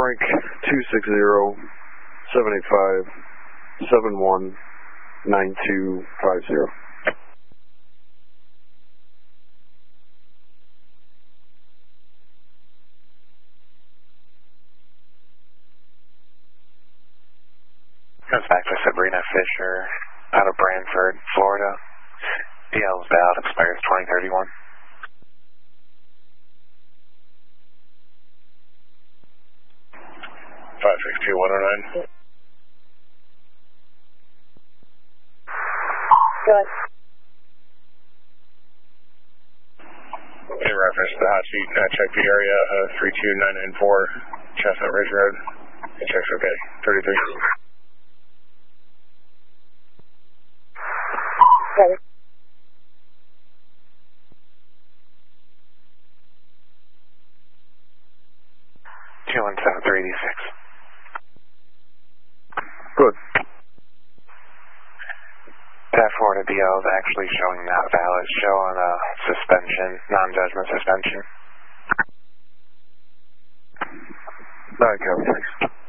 Frank 260-785-719250. Goes back to Sabrina Fisher out of Branford, Florida. DL's valid, expires 2031. Five 62109. Good. In reference to the hot seat, check the area 32994 Chestnut Ridge Road. It checks okay. 33. Ready. Good. That Florida DL is actually showing not valid, showing a suspension, non-judgment suspension. All right, Kevin, thanks.